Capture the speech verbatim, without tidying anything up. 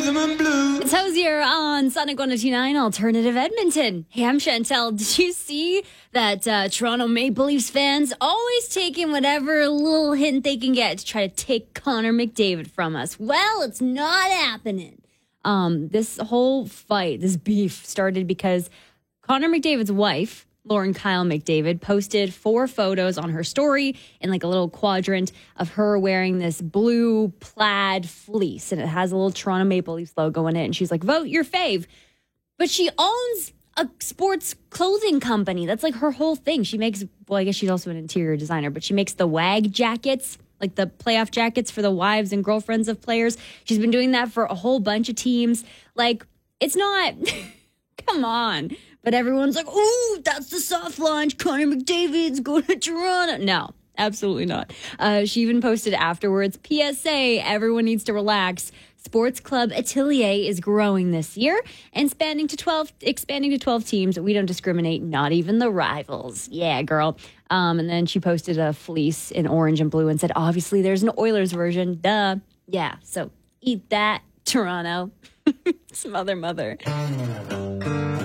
rhythm and blues. It's Hosier on Sonic one oh two point nine Alternative Edmonton. Hey, I'm Chantel. Did you see that uh, Toronto Maple Leafs fans always taking whatever little hint they can get to try to take Connor McDavid from us? Well, it's not happening. Um, this whole fight, this beef started because Connor McDavid's wife, Lauren Kyle McDavid, posted four photos on her story in like a little quadrant of her wearing this blue plaid fleece. And it has a little Toronto Maple Leafs logo in it. And she's like, vote your fave. But she owns a sports clothing company. That's like her whole thing. She makes, well, I guess she's also an interior designer, but she makes the WAG jackets, like the playoff jackets for the wives and girlfriends of players. She's been doing that for a whole bunch of teams. Like, it's not, come on. But everyone's like, ooh, that's the soft launch. Connor McDavid's going to Toronto. No, absolutely not. Uh, she even posted afterwards, P S A, everyone needs to relax. Sports Club Atelier is growing this year and expanding to twelve, expanding to twelve teams. We don't discriminate, not even the rivals. Yeah, girl. Um, and then she posted a fleece in orange and blue and said, obviously there's an Oilers version. Duh. Yeah, so eat that, Toronto. Smother mother.